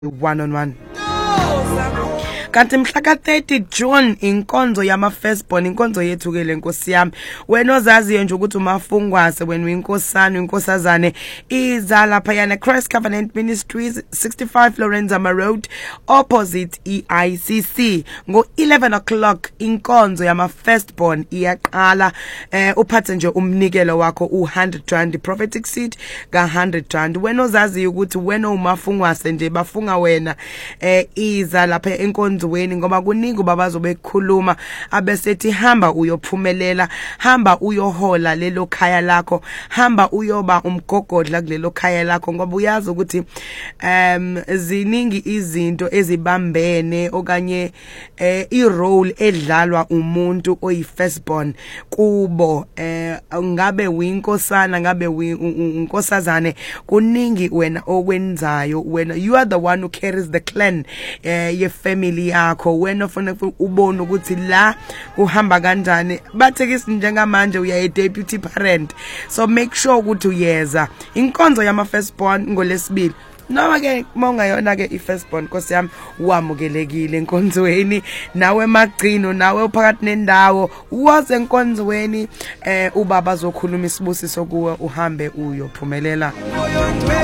one-on-one. Kanti mhla ka-30 June inkonzo yama-firstborn, inkonzo yethu ke le nkosi yami. Wena ozaziyo nje ukuthi umafungwase wena uyinkosana uyinkosazane iza lapha yana Christ Covenant Ministries 65 Lorenzama Road opposite EICC ngo 11 o'clock. Inkonzo yama-firstborn iyaqala. Uphathe nje umnikelo wakho u100 prophetic seed ka100. Wena ozaziyo ukuthi wena umafungwase nje bafunga wena iza lapha enkonzo weni ngoba kuningi babazo bekhuluma abesethi hamba uyophumelela, hamba uyohola lelo khaya lakho, hamba uyoba umgogodla kulelo khaya lakho ngoba uyazi ukuthi ziningi izinto ezibambene okanye irole edlalwa umuntu oyi-firstborn kubo. Ngabe uyinkosana, ngabe uyinkosazane, kuningi wena okwenzayo. Wena you are the one who carries the clan ye family yakho. Wena ufuna ubone ukuthi la uhamba kanjani. Bathekisi njengamanje uya deputy parent, so make sure ukuthi uyeza inkonzo yama firstborn ngolesibili. Noma ke mongayona ke i-firstborn Nkosi yami wamukelekile enkonzweni, nawe magcino, nawe uphakathi nendawo uwaze enkonzweni ubaba zokhuluma isibusiso kuwe uhambe uyophumelela.